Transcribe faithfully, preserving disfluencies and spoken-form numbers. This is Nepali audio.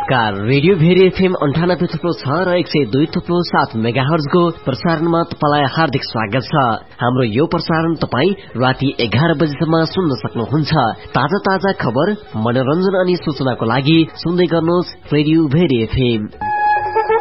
नमस्कार, रेडियो भेरी एफएम अन्ठानब्बे थुप्रो छ र एक सय दुई थुप्रो सात मेगाहर्जको प्रसारणमा तपाईलाई हार्दिक स्वागत छ। हाम्रो यो प्रसारण तपाई राति एघार बजेसम्म सुन्न सक्नुहुन्छ। ताजा ताजा खबर, मनोरञ्जन अनि सूचनाको लागि सुन्दै गर्नुहोस् रेडियो भेरी एफएम।